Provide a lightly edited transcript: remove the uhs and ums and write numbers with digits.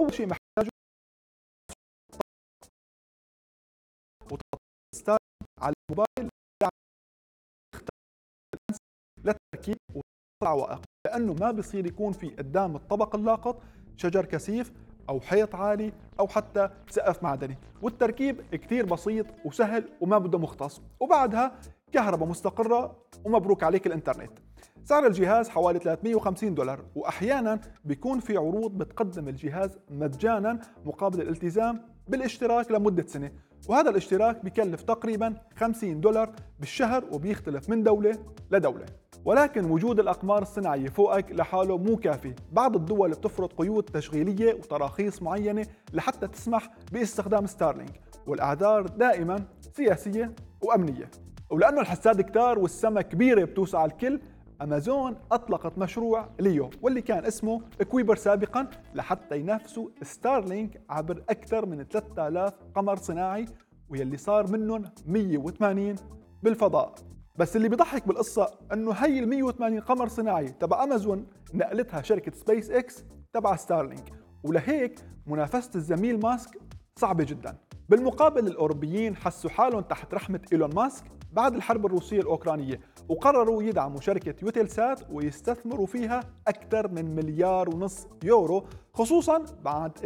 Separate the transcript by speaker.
Speaker 1: أول شيء محتاجه وتطبيق على الموبايل للتركيب وعوائق، لأنه ما بصير يكون في قدام الطبق اللاقط شجر كثيف أو حيط عالي أو حتى سقف معدني، والتركيب كتير بسيط وسهل وما بده مختص، وبعدها كهرباء مستقرة ومبروك عليك الإنترنت. سعر الجهاز حوالي $350، وأحيانا بيكون في عروض بتقدم الجهاز مجانا مقابل الالتزام بالاشتراك لمدة سنة، وهذا الاشتراك بيكلف تقريبا $50 بالشهر وبيختلف من دولة لدولة. ولكن وجود الأقمار الصناعية فوقك لحاله مو كافي، بعض الدول بتفرض قيود تشغيلية وتراخيص معينة لحتى تسمح باستخدام ستارلينك، والأعذار دائما سياسية وأمنية. ولأنه الحساد كتار والسما كبيرة بتوسع الكل، أمازون أطلقت مشروع ليو واللي كان اسمه كويبر سابقا لحتى ينافسوا ستارلينك عبر أكثر من 3000 قمر صناعي، واللي صار منهم 180 بالفضاء. بس اللي بيضحك بالقصة انه هي ال 180 قمر صناعي تبع امازون نقلتها شركة سبيس اكس تبع ستارلينك، ولهيك منافسة الزميل ماسك صعبة جدا. بالمقابل الأوروبيين حسوا حالهم تحت رحمة إيلون ماسك بعد الحرب الروسية الأوكرانية، وقرروا يدعموا شركة يوتيلسات ويستثمروا فيها أكثر من $1.5 مليار، خصوصا بعد